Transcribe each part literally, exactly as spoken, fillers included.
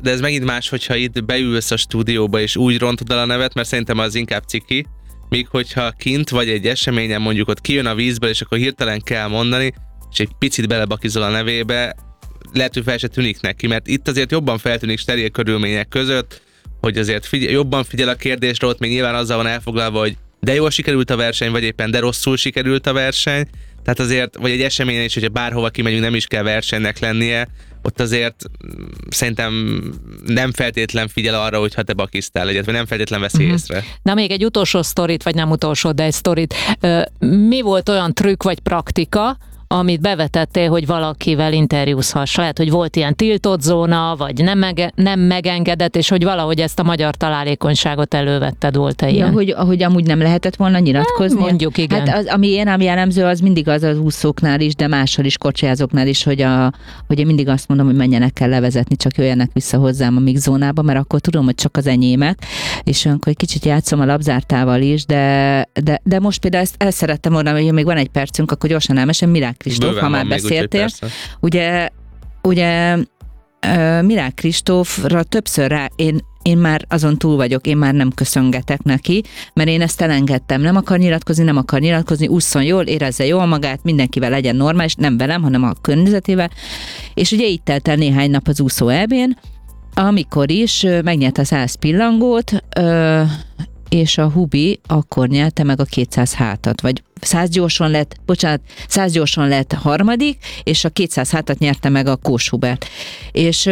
de ez megint más, hogyha itt beülsz a stúdióba és úgy rontod el a nevet, mert szerintem az inkább ciki, míg hogyha kint vagy egy eseményen mondjuk ott kijön a vízből, és akkor hirtelen kell mondani, és egy picit belebakizol a nevébe, lehet, hogy fel se tűnik neki, mert itt azért jobban feltűnik steril körülmények között, hogy azért figyel, jobban figyel a kérdésre, ott még nyilván azzal van elfoglalva, hogy de jól sikerült a verseny, vagy éppen de rosszul sikerült a verseny. Tehát azért, vagy egy eseményen is, hogyha bárhova kimegyünk, nem is kell versenynek lennie, ott azért szerintem nem feltétlen figyel arra, hogy ha te bakisztál egyet, vagy nem feltétlen veszi uh-huh. észre. Na még egy utolsó sztorit, vagy nem utolsó, de egy sztorit. Mi volt olyan trükk vagy praktika, amit bevetettél, hogy valakivel interjúzhass? Lehet, hogy volt ilyen tiltott zóna, vagy nem, mege- nem megengedett, és hogy valahogy ezt a magyar találékonyságot elővetted, volt-e ilyen? Ja, hogy, hogy amúgy nem lehetett volna nyilatkozni? Hát, mondjuk, igen. Hát az, ami én ám jellemző, az mindig az az úszóknál is, de máshol is, kocsijázóknál is, hogy, a, hogy én mindig azt mondom, hogy menjenek el levezetni, csak jöjjenek vissza hozzám a mix zónába, mert akkor tudom, hogy csak az enyémek, és olyankor egy kicsit játszom a labzártával is, de, de, de most például ezt el szerettem volna, hogy még van egy percünk, akkor gyorsan elmesem, Milák Kristóf, ha már beszéltél. Ugye, ugye Milák Kristófra többször rá, én, én már azon túl vagyok, én már nem köszöngetek neki, mert én ezt elengedtem, nem akar nyilatkozni, nem akar nyilatkozni, ússzon jól, érezze jól magát, mindenkivel legyen normális, nem velem, hanem a környezetével. És ugye így telt el néhány nap az úszó é bén, amikor is megnyerte a száz pillangót, és a Hubi akkor nyerte meg a kétszáz hátat, vagy száz gyorsan lett, bocsánat, száz gyorsan lett harmadik, és a kétszáz hátat nyerte meg a Kós Hubert. És,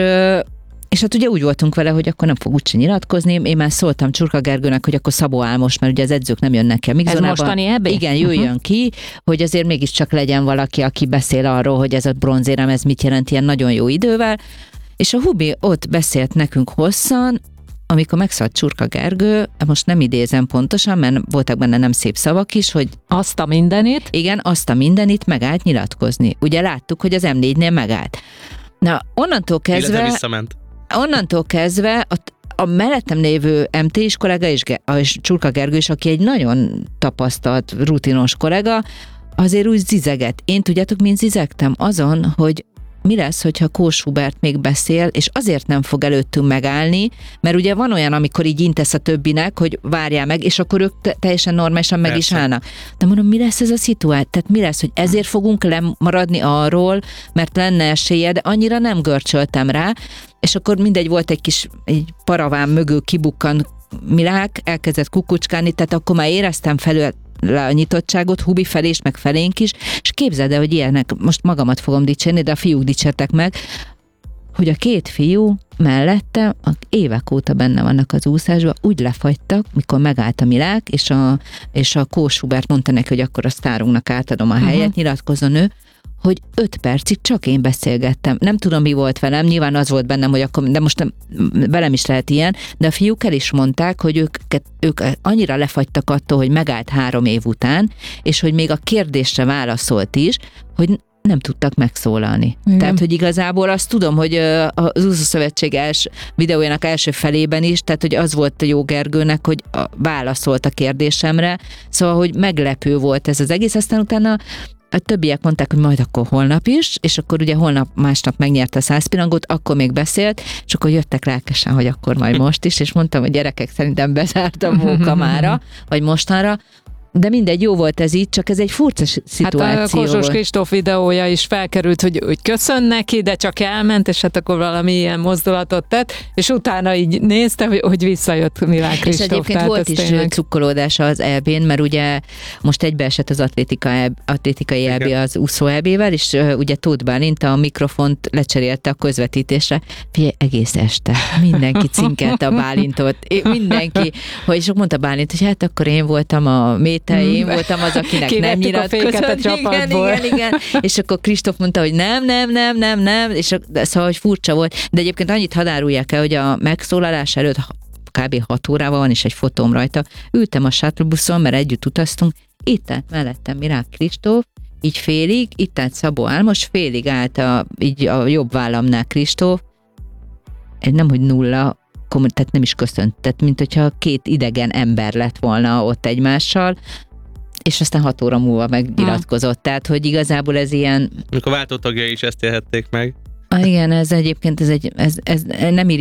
és hát ugye úgy voltunk vele, hogy akkor nem fog úgyse nyilatkozni, én már szóltam Csurka Gergőnek, hogy akkor Szabó Álmos, mert ugye az edzők nem jönnek ki a mixzónában. Ez mostani ebben? Igen, jöjjön uh-huh. ki, hogy azért mégiscsak legyen valaki, aki beszél arról, hogy ez a bronzérem, ez mit jelent ilyen nagyon jó idővel, és a Hubi ott beszélt nekünk hosszan, amikor megszállt Csurka Gergő, most nem idézem pontosan, mert voltak benne nem szép szavak is, hogy azt a mindenit? Igen, azt a mindenit megállt nyilatkozni. Ugye láttuk, hogy az em négynél megállt. Na, onnantól kezdve... Onnantól kezdve a, a mellettem lévő em té is kollega és, és Csurka Gergő is, aki egy nagyon tapasztalt, rutinos kollega, azért úgy zizeget. Én tudjátok, mint zizegtem? Azon, hogy mi lesz, hogyha Kós Hubert még beszél, és azért nem fog előttünk megállni, mert ugye van olyan, amikor így intesz a többinek, hogy várjál meg, és akkor ők te- teljesen normálisan meg Persze. is állnak. De mondom, mi lesz ez a szituáció? Tehát mi lesz, hogy ezért fogunk lemaradni arról, mert lenne esélye, de annyira nem görcsöltem rá, és akkor mindegy, volt egy kis egy paraván mögül kibukkan Milák, elkezdett kukucskálni, tehát akkor már éreztem felül le a nyitottságot, Hubi felé is, meg felénk is, és képzeld el, hogy ilyenek, most magamat fogom dicsérni, de a fiúk dicsértek meg, hogy a két fiú mellette évek óta benne vannak az úszásban, úgy lefagytak, mikor megállt a Milák, és a, és a Kós Hubert mondta neki, hogy akkor a sztárunknak átadom a helyet, uh-huh. nyilatkozzon ő, hogy öt percig csak én beszélgettem. Nem tudom, mi volt velem, nyilván az volt bennem, hogy akkor, de most nem, velem is lehet ilyen, de a fiúk el is mondták, hogy ők, ők annyira lefagytak attól, hogy megállt három év után, és hogy még a kérdésre válaszolt is, hogy nem tudtak megszólalni. Igen. Tehát, hogy igazából azt tudom, hogy az úszószövetség els, videójának első felében is, tehát, hogy az volt a jó Gergőnek, hogy válaszolt a kérdésemre, szóval, hogy meglepő volt ez az egész, aztán utána a többiek mondták, hogy majd akkor holnap is, és akkor ugye holnap, másnap megnyerte a száz pillangot, akkor még beszélt, és akkor jöttek lelkesen, hogy akkor majd most is, és mondtam, hogy gyerekek, szerintem bezárt a móka mára, vagy mostanra, de mindegy, jó volt ez így, csak ez egy furcsa szituáció. Hát a Kózsos Kristóf videója is felkerült, hogy, hogy köszön neki, de csak elment, és hát akkor valami ilyen mozdulatot tett, és utána így nézte, hogy, hogy visszajött Milák Kristóf. És egyébként volt is tényleg cukkolódása az é bén, mert ugye most egybeesett az atlétika, atlétikai é bé az úszó é bével, és uh, ugye Tóth Bálint a mikrofont lecserélte a közvetítésre. Figyelj, egész este mindenki cinkelte a Bálintot, mindenki, hogy és mondta Bálint, hogy hát akkor én voltam a én voltam az, akinek Kivettük nem nyilatkozott. Igen, igen, igen. És akkor Kristóf mondta, hogy nem, nem, nem, nem, nem, és szóval, hogy furcsa volt. De egyébként annyit hadd árulják el, hogy a megszólalás előtt kb. hat órával van, és egy fotóm rajta. Ültem a shuttlebuszon, mert együtt utaztunk, itt állt mellettem Milák Kristóf, így félig, itt állt Szabó Álmos, félig állt a, így a jobb vállamnál Kristóf, nem, hogy nulla, tehát nem is köszönt, tehát mint hogyha két idegen ember lett volna ott egymással, és aztán hat óra múlva megnyilatkozott, tehát hogy igazából ez ilyen... Mikor váltótagjai is ezt élhették meg. Ah, igen, ez egyébként ez egy, ez, ez nem